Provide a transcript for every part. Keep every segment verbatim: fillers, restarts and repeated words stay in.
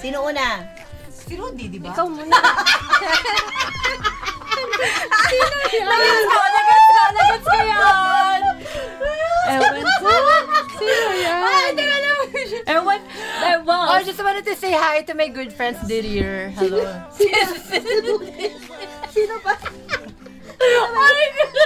Sino una? Si Rudy, di ba? Ikaw muna. Sino yan? Nagets ko, nagets ko, nagets ko yan. Ewan ko. Sino yan? Ay, hindi ka naman. Ewan, ewan. I just wanted to say hi to my good friends, Didier. Hello. Sino ba? Ay,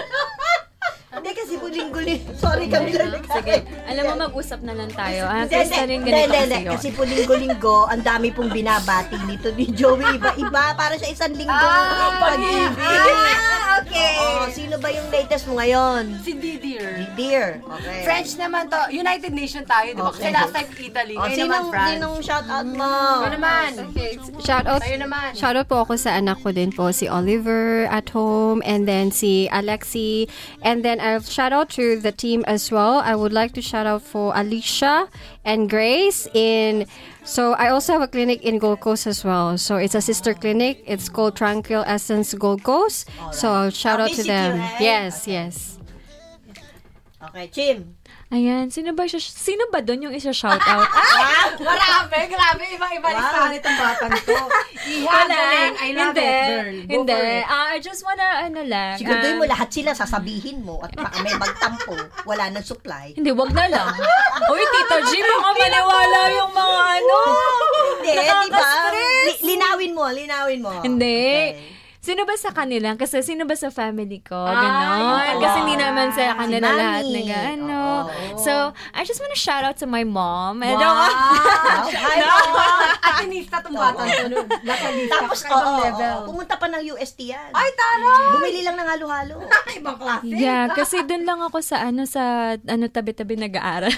Hindi kasi puling-guling. Sorry kami lang. Sige, alam mo, mag-usap na lang tayo. Ah, Hindi, kasi rin hindi, ganito hindi, kasi hindi. yun. Kasi puling-linggo, ang dami pong binabati nito ni Joey. Iba-iba, para sa isang linggo. Ah, pag-ibig. Ah, okay. Oo, sino ba yung latest mo ngayon? Si Didier. Dear. Okay. French naman to. United Nation tayo, di ba? Kasi Okay. last time Italy, Oh, ngayon sinong, naman France. sinong shout out mo? Ano naman? Shout out, Tayo naman. shout out po ako sa anak ko din po, si Oliver at home, and then si Alexi, and then I'll shout out to the team as well. I would like to shout out for Alicia and Grace in, so I also have a clinic in Gold Coast as well. So it's a sister clinic. It's called Tranquil Essence Gold Coast. So I'll shout I'll out to visit them. you, eh? Yes, yes. Okay, Chim. Ayan, sino ba siya? Sino ba doon yung isa-shout out? Ah, marami, grabe. Iba-iba Wow. listahan itong batang to. Iha, galing. I love hindi, it, girl. Go hindi. for it. Ah, I just wanna, ano lang. Siguraduhin ah, mo lahat sila, sasabihin mo. At baka may magtampo. Wala nang supply. Hindi, wag na lang. Uy, Tita G, baka maniwala yung mga ano. Hindi, di ba? Nakaka-stress. Li- linawin mo, linawin mo. Hindi. Okay. Sino ba sa kanila? Kasi sino ba sa family ko? Ah, Ganon. yung Kasi pala. hindi naman sa kanila Si lahat Mami. na ano. Oo. So, I just wanna shout out to my mom. And Wow. Hi, Mom. At inista tong batang to. Nasa lista. Tapos, oo, Kakaibang oo, level. oo. Pumunta pa ng U S T yan. Ay, tara! Bumili lang ng halo-halo. Ibang klase. Yeah, kasi doon lang ako sa ano sa ano tabi-tabi nag-aaral.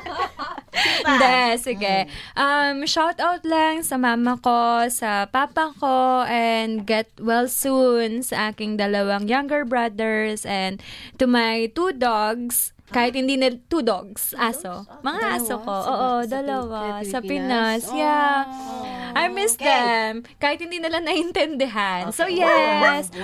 Hindi, sige. Um, shout out lang sa mama ko, sa papa ko, and get well soon sa aking dalawang younger brothers, and to my two dogs. Kahit hindi na two dogs, aso. Mga aso ko. Oo, dalawa. Sa Pinas. Yeah. I miss Okay. them. Kahit hindi nila naintindihan. So, yes.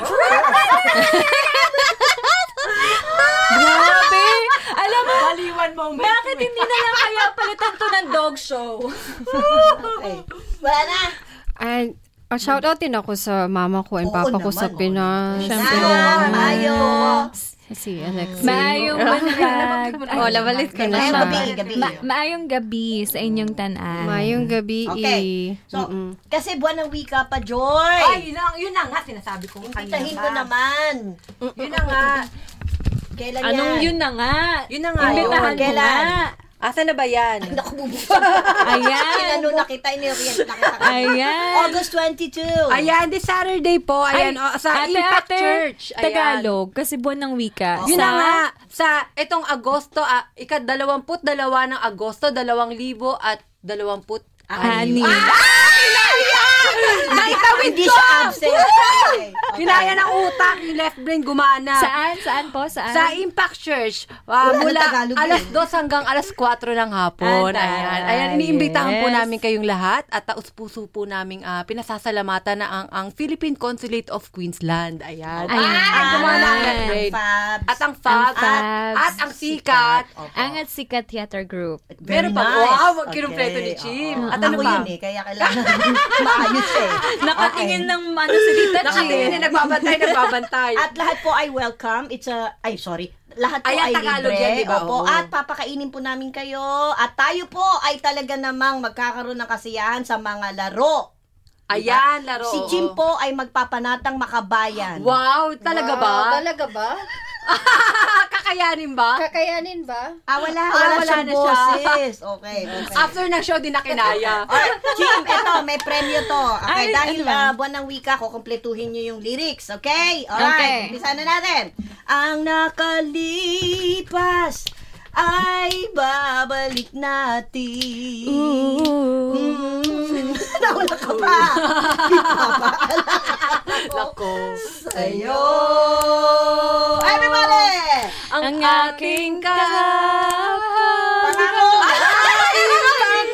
Grabe! Alam mo, Baliwan moment. bakit hindi na lang kaya palitan to ng dog show? Okay. Wala na. And, uh, shout out din ako sa mama ko and Oo papa ko naman, sa oo. Pinas. Siyempre. Yes. Mayo. Si Alexi. Maayong Maayong buntag. buntag. Oh, labalit ko na Maayong siya. gabi, gabi. Ma- maayong gabi sa inyong tanan. Maayong gabi. Okay. So, Mm-mm. kasi buwan ng wika pa, Joy. Ay, yun na, yun na nga, sinasabi ko kanina Imbitahin pa. mo naman. Yun na nga. Kailan Anong yan? yun na nga? Yun na nga. Imbitahan yun. mo Kailan? nga. Asa na ba yan? Naku, bubuksan. Ayan. Kinano na kita, iniorient na kita. Ayan. August twenty-two. Ayan, this Saturday po. Ayan, Ay, oh, sa ate, Impact ate, Church. Ayan. Tagalog, kasi buwan ng wika. Yun Sa- na nga. Sa itong Agosto, ah, ikadalawamput dalawa ng Agosto, dalawang libo at dalawamput Ani. Naitawid Hindi ko! siya absent. Okay. Kinaya ng utak, yung left brain gumana. Saan? Saan po? Saan? Sa Impact Church, ah, Wala mula na Tagalog alas yun. dos hanggang alas kwatro ng hapon. Ah, Ayan. Ayan, iniimbitahan po yes. namin kayong lahat at taus-puso po namin ah, pinasasalamatan na ang, ang Philippine Consulate of Queensland. Ayan. Ayan. Ang gumana ang left brain. Fabs. At ang Fab. Ang Fabs. At, at ang Sikat. Opo. Angat Sikat Theater Group. Very Meron pa. nice. Wow, Okay. kinumpleto ni Chim. Oo. At ano Ako pa? yun eh, kaya kailangan maayos siya eh. Nakatingin ng ano si Tita G. Nakatingin na nagbabantay, nagbabantay. At lahat po ay welcome. It's a, ay sorry, lahat po Ayan, ay Tagalog libre. yan, di ba? Opo, Oo. at papakainin po namin kayo. At tayo po ay talaga namang magkakaroon ng kasiyahan sa mga laro. Ayan, laro. Si Jim po ay magpapanatang makabayan. Wow, talaga ba? Talaga ba? Kakayanin ba? Kakayanin ba? Ah, wala, Ah, wala, wala siyang na siya. boses. Okay, okay. After ng show, di na kinaya. Alright, Jim, eto, may premyo to. Okay, Ay, dahil ano ba? uh, buwan ng wika, kukumpletuhin nyo yung lyrics. Okay? Alright, Okay. umpisa na natin. Ang nakalipas ay babalik natin. Mm. Nauna ka pa.